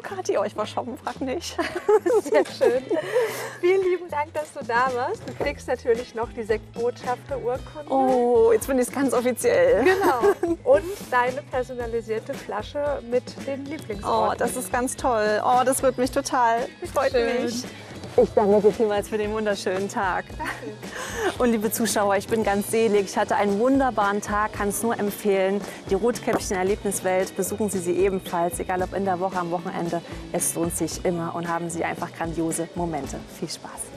Kathi, oh, ich war shoppen, frag nicht. Sehr schön. Vielen lieben Dank, dass du da warst. Du kriegst natürlich noch die Sektbotschafter-Urkunde. Oh, jetzt bin ich es ganz offiziell. Genau. Und deine personalisierte Flasche mit den Lieblingsorten. Oh, das ist ganz toll. Oh, das wird mich total. Freut Schön. mich. Ich danke dir vielmals für den wunderschönen Tag. Und liebe Zuschauer, ich bin ganz selig. Ich hatte einen wunderbaren Tag, kann es nur empfehlen. Die Rotkäppchen-Erlebniswelt, besuchen Sie sie ebenfalls, egal ob in der Woche, am Wochenende. Es lohnt sich immer und haben Sie einfach grandiose Momente. Viel Spaß.